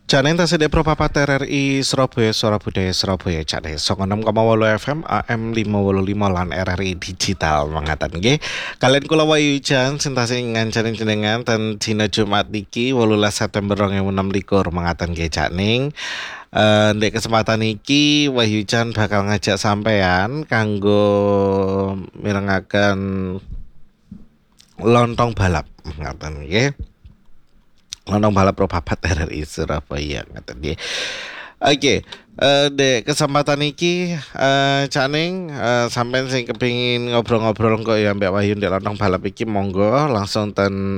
Jane tasih Propapat RRI Surabaya Suara Budaya Surabaya Jane 96,8 FM AM 585 lan RRI digital mangatan nggih. Kalian kula Wahyu Jan sing tasih ngancani jenengan ten dina Jumat niki 18 September 2026 mangatan nggih Janing. Ndek kesempatan iki Wahyu Jan bakal ngajak sampean kanggo mirengaken lontong balap ngaten nggih. Lontong balap Propapat RRI Surabaya ngaten nggih. Oke, dek kesempatan iki Cak Ning sampean sing kepingin ngobrol-ngobrol kok ya Mbak Wahyu ndek lontong balap iki monggo langsung ten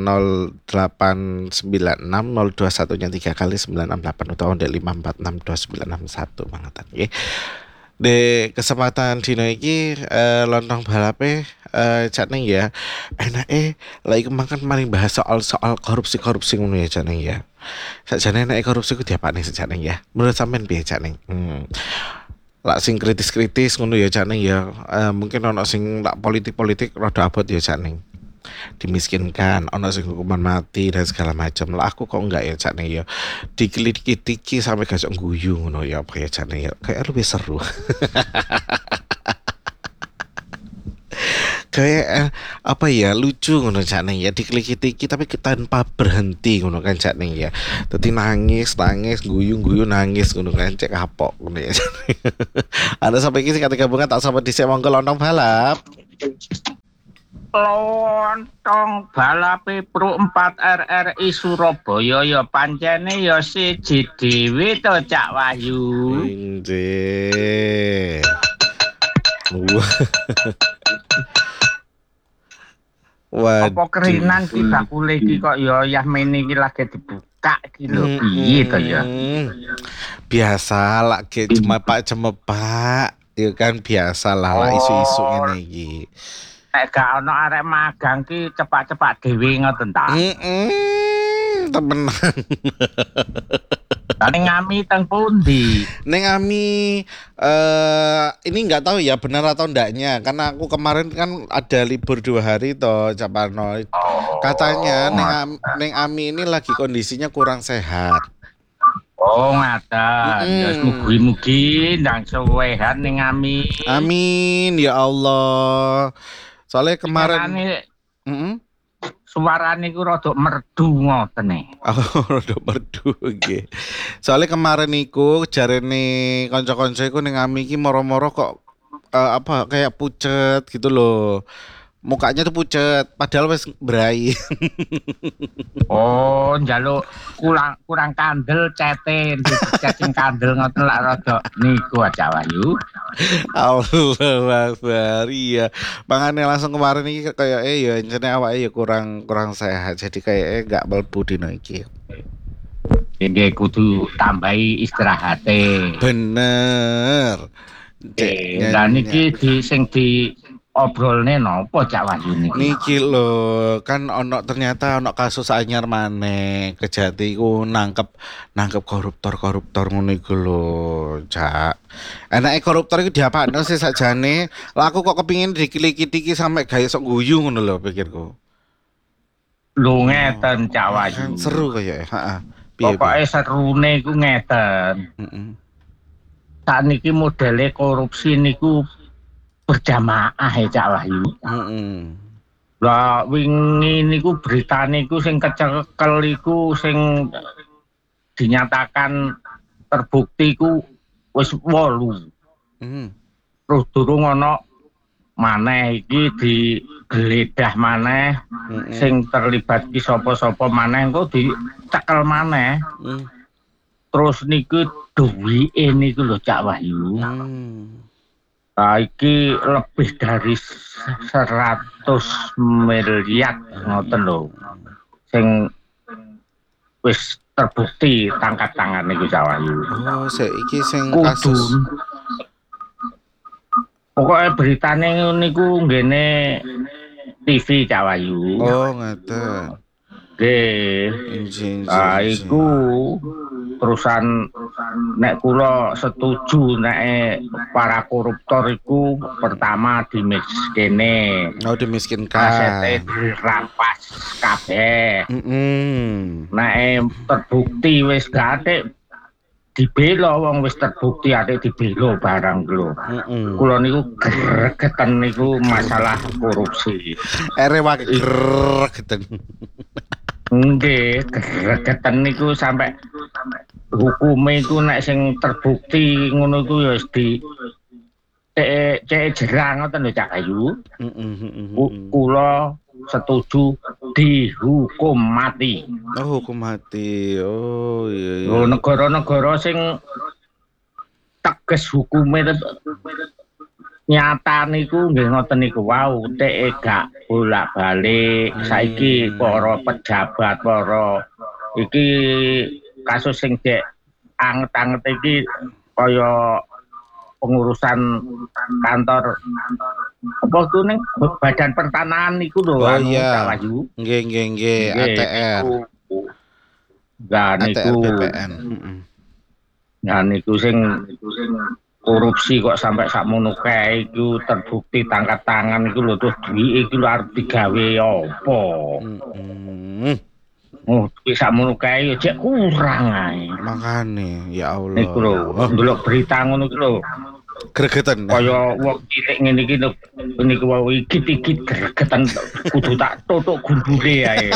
0896 021 nya 3 kali 968 utawa ndek 5462961 bangetan nggih. Di kesempatan dino iki lontong balape Cak Ning ya lagi kemakan maring bahas soal korupsi ngono ya Cak Ning ya. Sakjane nek korupsi ku diapakne Cak Ning ya. Menurut sampean piye Cak Ning? Lak sing kritis-kritis ngono ya Cak Ning ya. Mungkin ono sing lak politik-politik rada abot ya Cak Ning. Dimiskinkan, ono sing hukuman mati dan segala macam. Lah aku kok enggak ya Cak Ning ya. Diklik-tiki sampai gak guyu ngono ya apa ya Cak Ning ya. Kayak lebih seru. Kayak apa ya lucu ngono Cak Ning ya diklik-tiki tapi tanpa berhenti ngono kan Cak Ning ya. Dadi nangis guyu nangis ngono kan cek kapok ngono ya. Cak Ning. Ada sampai iki sing kate gabungan tak sapa dhisik monggo lontong balap. Lontong balape Pro 4 RRI Surabaya ya pancene ya siji dhewe to Cak Wahyu. Injih. Apa kerinan Waduh. ki bakule iki kok ya Yasmini iki lagi dibuka iki lho piye to ya. Biasa lagi cemepak ya kan biasa lah isu-isu ngene iki. Nek gak ono arek magang ki cepak-cepak dhewe ngoten ta. Temenan. Ning ngami teng pundi? Neng Ami ini nggak tahu ya benar atau enggaknya karena aku kemarin kan ada libur 2 hari toh Capano. Katanya Neng Ami ini lagi kondisinya kurang sehat. Oh ngaten. Ya mugi-mugi ndang suwehan ning ngami. Amin ya Allah. Soalnya kemarin suarane iku rada merdu ngoten e. aku rada merdu nggih. Soalnya kemarin iku jarene kanca-kanca iku ning Ami iki moro-moro kok apa kayak pucet gitu loh. Mukanya tuh pucet padahal wis brai. Oh, njaluk kurang kandel cete, cacing kandel ngoten lak rada niku aja Wahyu. Allah Akbar iya. Makanya langsung kemarin iki kayak ya jane awake ya kurang sehat. Jadi kayak gak mlebu dino iki. Nggih kudu tambahi istirahate. Bener. Lah niki sing di obrolne napa Cak Wahyu niki? Niki lho, kan ternyata ono kasus anyar maneh. Kejati iku nangkep koruptor ngono iku lho, Cak. Enake koruptor iku diapakno sih sakjane? Lah aku kok kepingin dikiliki-tiki sampe gawe sok guyu ngono lho pikirku. Lho ngeten Cak Wahyu. Kan seru kaya heeh. Pokoke serune iku ngeten. Sakniki modele korupsi niku berjamaah ya Cak Wahyu. Lah wingi niku beritane iku sing kecekel iku sing dinyatakan terbukti iku wis 8. Terus durung ana maneh iki digeledah maneh sing terlibat ki sapa-sapa maneh engko dicekel maneh. Terus niku duwike niku lho Cak Wahyu. Iki lebih dari 100 miliar ngoten lho. Sing wis terbukti tangkat tangan niku Cak Wahyu. Oh, iki sing kasus. Pokoke beritane niku nggene TV Cak Wahyu. Oh, ngeten. Nggih. Iku terusan nek kula setuju nek para koruptor iku pertama dimiskine. Oh, dimiskinkan. Asete dirampas kabeh. Nek terbukti wis gatek dibela wong wis terbukti ate dibela barang lho. Kula niku gregeten niku masalah korupsi. Ere wae gregeten. Nggih, gregeten niku sampai hukume iku nek sing terbukti ngono iku ya wis di cek jerang ngoten lho Cak Ayu. Kula setuju dihukum mati. Oh, hukum mati. Oh, iya. Lho negara-negara sing tegas hukume nyata niku nggih ngoten niku wau teke gak bolak-balik. Saiki para pejabat iki kasus sing dek anget-anget iki kaya pengurusan kantor apa itu ning Badan Pertanahan niku lho iya. Nggih ATR. Lah niku BPN. Nah niku sing korupsi kok sampai sakmono kae iku terbukti tangkap tangan iku lho terus duwike iku arep digawe apa? Oh, sakmono kae ya jek kurang ae. Makane ya Allah. Niku lho, ndelok berita ngono iku lho. Gregetan. Kaya wong cilik ngene iki niku wae iki gregetan kudu tak totok gundule ae.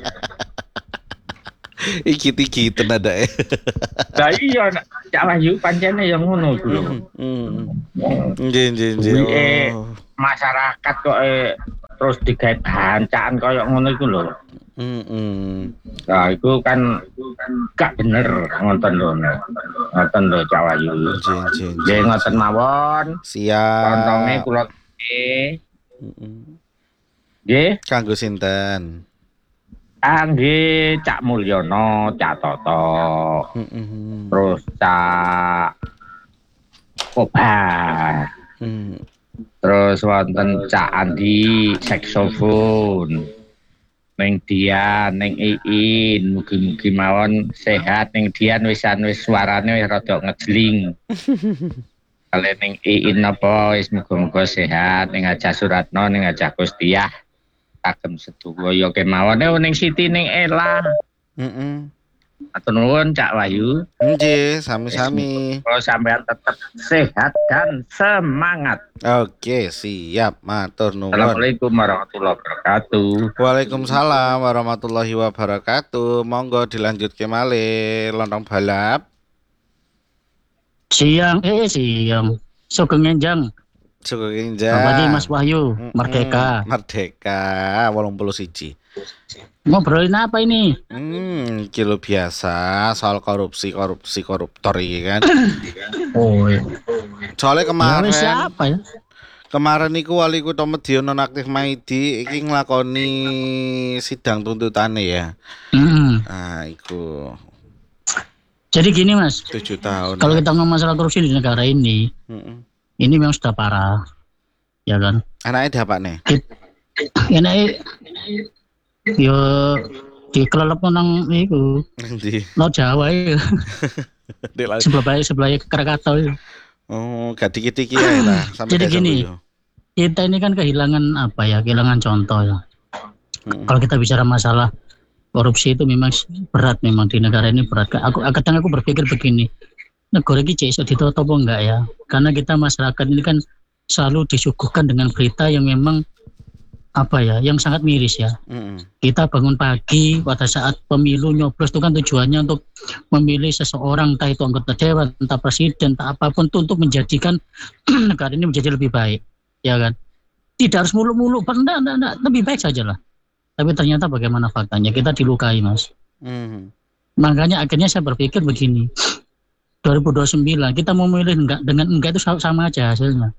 Iki tenada ya. Lah iya Cak Wahyu pancene ya ngono iku lho. Nggih. Masyarakat kok terus digawe bancaan kaya ngono iku lho. Nah, itu kan gak bener ngoten lho. Ngoten lho Cak Wahyu. Nggih ngoten mawon. Siap. Kontonge kula nggih. Kanggo sinten? Nggih Cak Mulyono, Cak Toto. Terus Cak Kobar. Terus wonten Cak Andi saksofon. Neng Dian, neng Iin, mugi-mugi mawon sehat. Neng Dian wis suarane wis rada ngejling. Kale neng Iin napa wis muga-muga sehat. Neng Aja Suratno, neng Aja Kustiah kagem sedaya kemawon. Neng Siti, neng Ela. Atur nuwun Cak Wahyu. Nggih, sami-sami. Kalau sampean tetap sehat dan semangat. Oke, siap. Matur nuwun. Assalamualaikum warahmatullahi wabarakatuh. Waalaikumsalam warahmatullahi wabarakatuh. Monggo dilanjutke malih lontong balap. Siang. Sugeng enjang. Sugeng enjang. Abadi Mas Wahyu, Merdeka. Merdeka 81. Ngobrolin apa ini? Kilo biasa soal koruptor iki kan. Oh. Iya. Soalnya kemarin Siapa ya? Kemarin iku wali kutha Media nonaktif Maidi iki nglakoni sidang tuntutane ya. Nah, iku. Jadi gini Mas. 7 tahun. Kalau kita ngomong masalah korupsi di negara ini, ini memang sudah parah. Ya kan? Anaknya dapat nih. Enake yo dikelelep nang iku. Endi? Laut Jawa iku. Sebelah Krakatau itu. Oh, gak dikit-dikit ya lah. Jadi gini, kita ini kan kehilangan kehilangan contoh ya. Kalau kita bicara masalah korupsi itu memang berat, memang di negara ini berat. Kadang aku berpikir begini, negara ini iso ditutup apa enggak ya? Karena kita masyarakat ini kan selalu disuguhkan dengan berita yang memang yang sangat miris ya. Kita bangun pagi pada saat pemilu nyoblos itu kan tujuannya untuk memilih seseorang, entah itu anggota dewan, entah presiden, entah apapun itu untuk menjadikan negara ini menjadi lebih baik, ya kan? Tidak harus muluk-muluk, enggak, lebih baik saja lah. Tapi ternyata bagaimana faktanya, kita dilukai Mas. Makanya akhirnya saya berpikir begini, 2029 kita mau memilih dengan enggak itu sama aja hasilnya.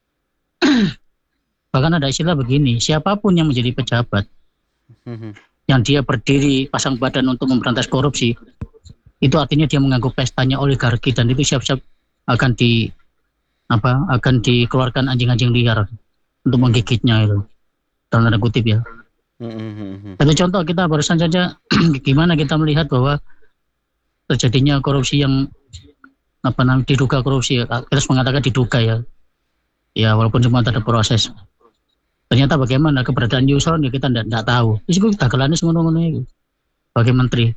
Bahkan ada istilah begini, siapapun yang menjadi pejabat, yang dia berdiri pasang badan untuk memberantas korupsi, itu artinya dia mengganggu pestanya oligarki dan itu siap-siap akan dikeluarkan anjing-anjing liar untuk menggigitnya itu, dalam tanda kutip ya. Satu contoh kita barusan saja, gimana kita melihat bahwa terjadinya korupsi yang diduga korupsi, kita harus mengatakan diduga ya, walaupun semua ada proses. Ternyata bagaimana keberadaan Yusron ya kita tidak tahu. Itu dagelannya semono-mono itu. Sebagai menteri.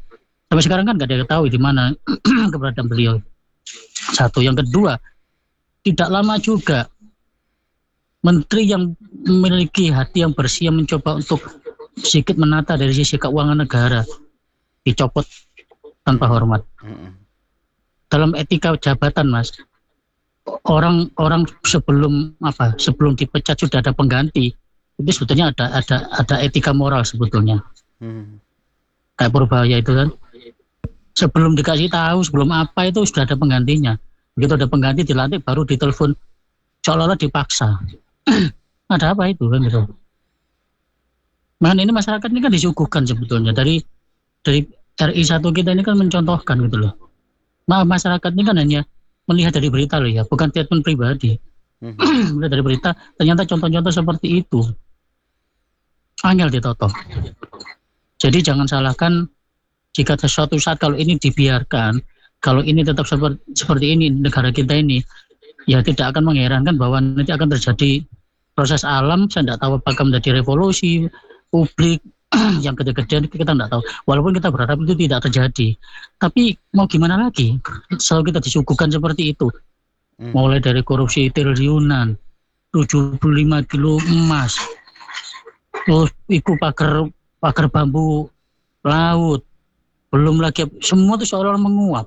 Sampai sekarang kan nggak ada yang tahu di mana keberadaan beliau. Satu, yang kedua, tidak lama juga menteri yang memiliki hati yang bersih yang mencoba untuk sedikit menata dari sisi keuangan negara dicopot tanpa hormat. Dalam etika jabatan, Mas, orang sebelum dipecat sudah ada pengganti. Itu sebetulnya ada etika moral sebetulnya. Kayak Purbaya itu kan, sebelum dikasih tahu, sebelum apa itu sudah ada penggantinya. Begitu ada pengganti dilantik baru ditelepon, seolah-olah dipaksa. Ada apa itu kan gitu. Makanya ini masyarakat ini kan disuguhkan sebetulnya dari RI 1 kita ini kan mencontohkan gitu loh. Masyarakat ini kan hanya melihat dari berita loh ya, bukan statement pribadi. Melihat dari berita ternyata contoh-contoh seperti itu angel ditoto. Jadi jangan salahkan jika suatu saat kalau ini dibiarkan, kalau ini tetap seperti ini negara kita ini, ya tidak akan mengherankan bahwa nanti akan terjadi proses alam. Saya tidak tahu apakah menjadi revolusi publik yang gede-gedean, kita tidak tahu. Walaupun kita berharap itu tidak terjadi, tapi mau gimana lagi? Selalu kita disuguhkan seperti itu. Mulai dari korupsi triliunan, 75 kilo emas, terus ikut pagar bambu laut, belum lagi semua itu seolah-olah menguap.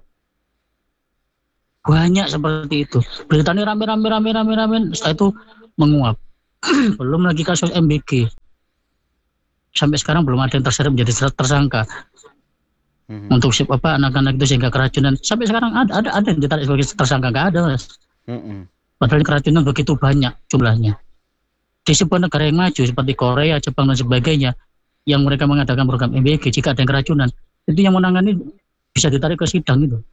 Banyak seperti itu. Beritanya rame, setelah itu menguap. Belum lagi kasus MBG. Sampai sekarang belum ada yang terseret menjadi tersangka. Untuk anak-anak itu sehingga keracunan. Sampai sekarang ada yang ditarik sebagai tersangka, nggak ada, Mas. Padahal keracunan begitu banyak jumlahnya. Di sebuah negara yang maju seperti Korea, Jepang dan sebagainya, yang mereka mengadakan program MBG, jika ada yang keracunan, itu yang menangani bisa ditarik ke sidang itu.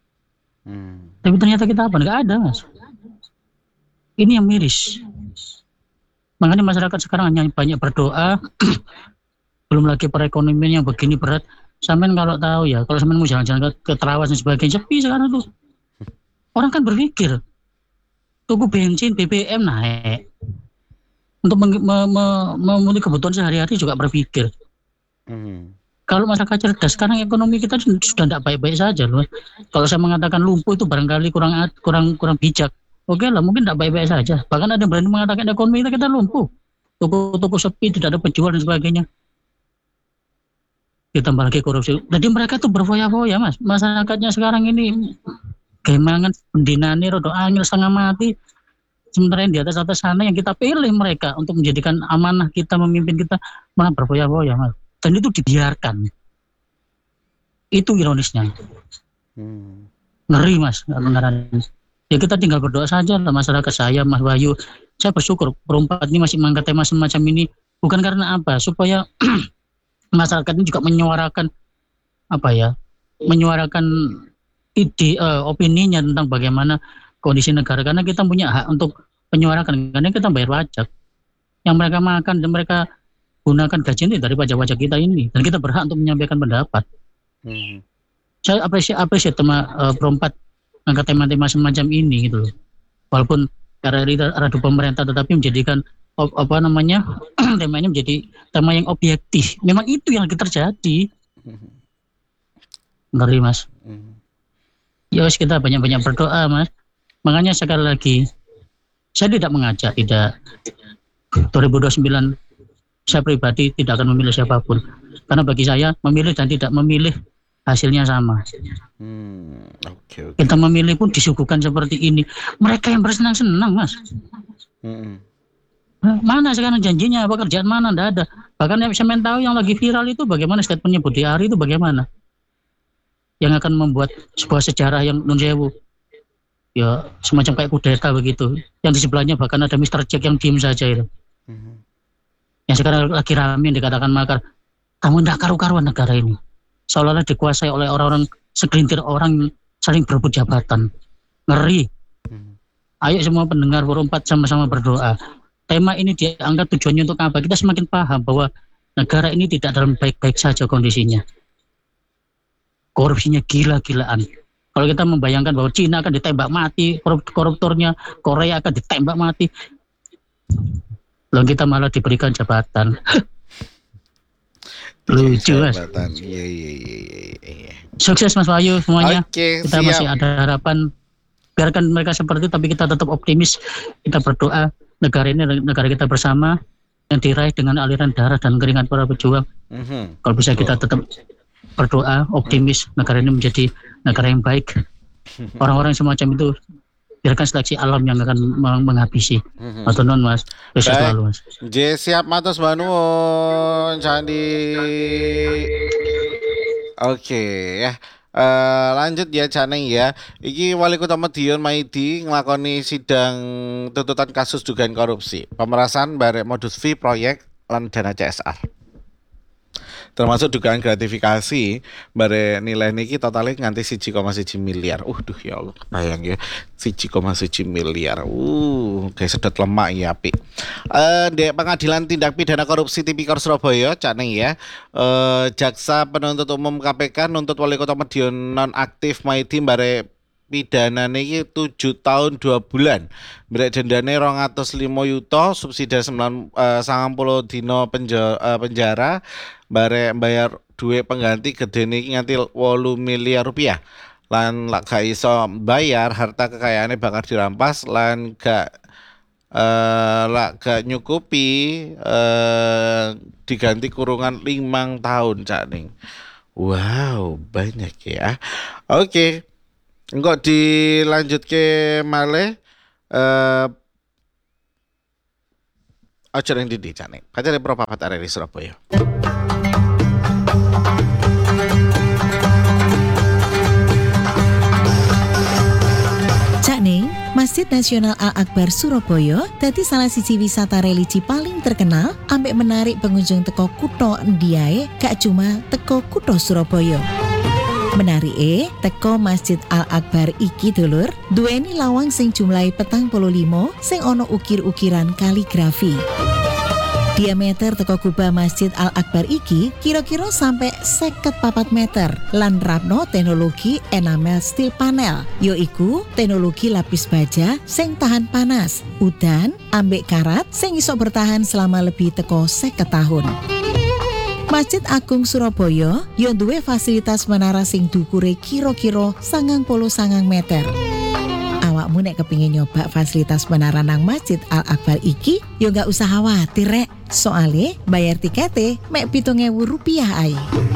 Tapi ternyata kita nggak ada, Mas. Ini yang miris. Makanya masyarakat sekarang hanya banyak berdoa. Belum lagi perekonomian yang begini berat. Sampean kalau tahu ya, kalau sampean mau jalan-jalan ke Terawas dan sebagainya, sepi sekarang tuh. Orang kan berpikir, tuku bensin, BBM naik. Untuk memenuhi kebutuhan sehari-hari juga berpikir. Kalau masyarakat cerdas, sekarang ekonomi kita sudah tidak baik-baik saja loh. Kalau saya mengatakan lumpuh itu barangkali kurang bijak. Oke lah, mungkin tidak baik-baik saja. Bahkan ada yang berani mengatakan ekonomi kita lumpuh. Toko-toko sepi, tidak ada penjual dan sebagainya. Ditambah lagi korupsi. Jadi mereka tuh berfoya-foya, Mas. Masyarakatnya sekarang ini gemangan pendinane rodo angel setengah mati. Sementara yang di atas sana yang kita pilih mereka untuk menjadikan amanah kita, memimpin kita, malah berfoya-foya, Mas. Dan itu dibiarkan. Itu ironisnya. Ngeri, Mas. Ya kita tinggal berdoa saja lah masyarakat. Saya, Mas Wahyu, saya bersyukur Perempat ini masih mengangkat tema semacam ini. Bukan karena apa, supaya masyarakat ini juga menyuarakan menyuarakan ide, opininya tentang bagaimana kondisi negara. Karena kita punya hak untuk menyuarakan, karena kita bayar pajak. Yang mereka makan dan mereka gunakan gaji ini dari pajak-pajak kita ini, dan kita berhak untuk menyampaikan pendapat. Saya apresiasi tema Perempat angkat tema-tema semacam ini gitu loh. Walaupun dari radu pemerintah tetapi menjadikan temanya menjadi tema yang objektif. Memang itu yang terjadi. Ngeri, Mas. Ya wis, kita banyak-banyak berdoa, Mas. Makanya sekali lagi saya tidak mengajak, 2029 saya pribadi tidak akan memilih siapapun. Karena bagi saya memilih dan tidak memilih hasilnya sama. Okay. Kita memilih pun disuguhkan seperti ini. Mereka yang bersenang-senang, Mas. Mana sekarang janjinya? Pekerjaan mana? Tidak ada. Bahkan yang saya tahu yang lagi viral itu bagaimana statementnya Budi Ari itu bagaimana? Yang akan membuat sebuah sejarah yang nun sewu. Ya semacam kayak kudeta begitu. Yang di sebelahnya bahkan ada Mr. Jack yang diem saja itu. Yang sekarang lagi rame dikatakan makar. Kamu tidak karu-karuan negara ini. Seolah-olah dikuasai oleh orang-orang, segelintir orang saling berebut jabatan. Ngeri. Ayo semua pendengar Perempat sama-sama berdoa. Tema ini diangkat tujuannya untuk apa? Kita semakin paham bahwa negara ini tidak dalam baik-baik saja kondisinya. Korupsinya gila-gilaan. Kalau kita membayangkan bahwa Cina akan ditembak mati, koruptornya, Korea akan ditembak mati. Lalu kita malah diberikan jabatan. Lucu, Mas. Iya. Sukses Mas Wahyu semuanya. Oke, Kita siap. masih ada harapan. Biarkan mereka seperti itu, tapi kita tetap optimis. Kita berdoa negara ini negara kita bersama yang diraih dengan aliran darah dan keringat para pejuang. Kalau bisa kita tetap berdoa optimis, negara ini menjadi negara yang baik. Orang-orang semacam itu biarkan seleksi alam yang akan menghabisi. Atau non Mas, sukses selalu Mas. Siap matos Banuwun Candi. Oke ya. Lanjut ya Caneng ya. Iki Wali Kota Madiun Maidi nglakoni sidang tuntutan kasus dugaan korupsi, pemerasan barek modus fee proyek lan dana CSR. Termasuk dugaan gratifikasi bare nilai niki totalnya nganti 1,1 miliar. Duh ya Allah, bayang ya 1,1 miliar. Kayak sedot lemak ya apik. Di Pengadilan Tindak Pidana Korupsi Tipikor Surabaya, Cak Neng ya. Jaksa Penuntut Umum KPK nuntut Wali Kota Madiun nonaktif Maidi bare pidana niki 7 tahun 2 bulan. Brek dendane 205 yuta, subsidi 90 dina penjara, bare bayar duit pengganti gede niki nganti 8 miliar rupiah. Lan lak gak iso bayar, harta kekayaannya bakal dirampas lan gak nyukupi diganti kurungan 5 tahun Cak Ning. Wow, banyak ya. Oke. Enggak dilanjut ke malih acara yang di Cak Ning. Kacare Pro Papat RRI Surabaya. Cak Ning, Masjid Nasional Al-Akbar Surabaya dadi salah siji wisata religi paling terkenal ambek menarik pengunjung teko kutha Ndiaye gak cuma teko kutha Surabaya. Menarike teko Masjid Al-Akbar iki dulur duweni lawang sing jumlahe 45 sing ana ukir-ukiran kaligrafi. Diameter teko kubah Masjid Al-Akbar iki kira-kira sampai 54 meter lan rapno teknologi enamel steel panel, yaiku teknologi lapis baja sing tahan panas, udan, ambek karat sing iso bertahan selama lebih teko 50 tahun. Masjid Agung Surabaya yo duwe fasilitas menara sing dukure kira-kira 99 meter. Awakmu nek kepingin nyoba fasilitas menara nang Masjid Al-Akbar iki yo gak usah khawatir rek, soale bayar tikete mek 7.000 rupiah ae.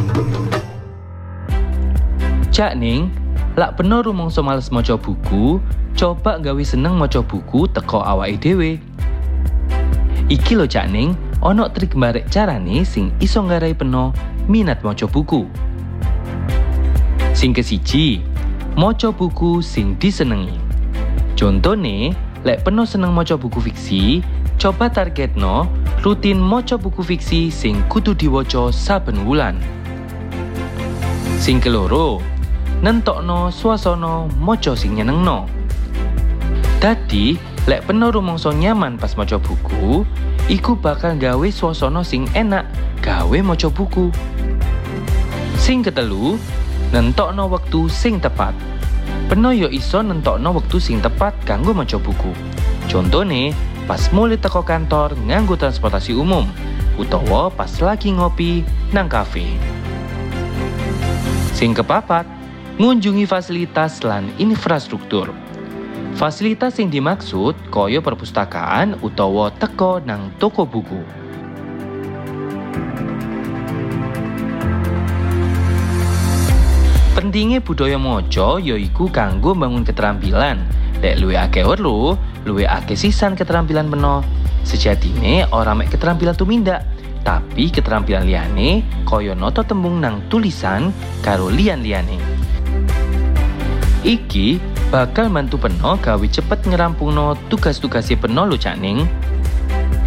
Cak Ning, lak peno rumangsa males maca buku, coba gawe seneng maca buku teko awake dhewe. Iki lho Cak Ning, ono trik mbarek carane sing iso nggarai peno minat maca buku. Sing kesiji, maca buku sing disenengi. Contone, lek peno seneng maca buku fiksi, coba targetno rutin maca buku fiksi sing kudu diwaca saben wulan. Sing keloro, nentokno swasana maca sing nyenengno. Dadi, lek peno rumangsa nyaman pas maca buku, iku bakal gawe swasana sing enak gawe maca buku. Sing ketelu, nentokno wektu sing tepat. Peno yo iso nentokno wektu sing tepat kanggo maca buku. Contone, pas mulai teko kantor nganggo transportasi umum, utawa pas lagi ngopi nang kafe. Sing kepapat, ngunjungi fasilitas lan infrastruktur. Fasilitas yang dimaksud kaya perpustakaan utawa teko nang toko buku. Pentingnya budaya maca yaiku kanggo bangun keterampilan. Lek luwih akeh weruh, luwih akeh sisan keterampilan peno. Sejatine ora mek keterampilan tumindak, tapi keterampilan liyane kaya nata tembung nang tulisan karo liyan-liyane. Iki bakal bantu peno gawe cepet ngerampungno tugas-tugase peno lho Cak Ning.